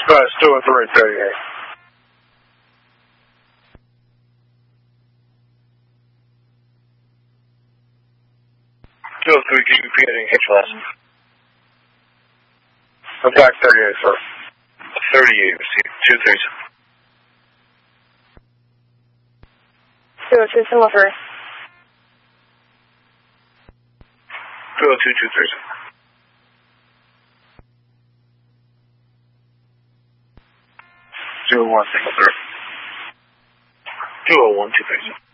Still at 338. 203, can you repeat? I didn't catch last. Attack 38, sir. 38, receive. 230. 202, similar for 202, 230. 201, single, sir. 201, 230.